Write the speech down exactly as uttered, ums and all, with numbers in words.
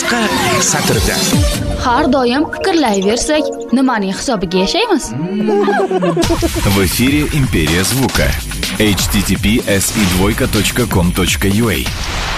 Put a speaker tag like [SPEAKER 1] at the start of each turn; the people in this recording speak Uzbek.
[SPEAKER 1] boshqa satrda.
[SPEAKER 2] Har doim fikrlayversak, nimaning hisobiga yashaymiz?
[SPEAKER 3] В эфире «Империя звука». эйч ти ти пи эс и двойка точка ком точка ю а